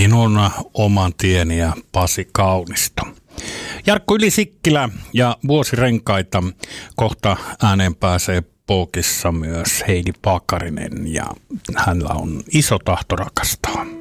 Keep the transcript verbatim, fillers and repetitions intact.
Minun oman tieni ja Pasi Kaunisto. Jarkko Yli-Sikkilä ja vuosirenkaita. Kohta ääneen pääsee Pookissa myös Heidi Pakarinen ja hänellä on iso tahto rakastaa.